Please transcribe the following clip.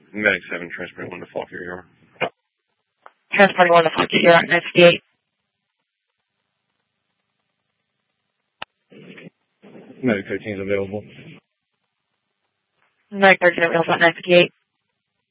Medic 7, transport 1 to Falk, here you are. Transporting 1 to Falk, you're on 958. Medic 13 is available. Medic 13 available at 958.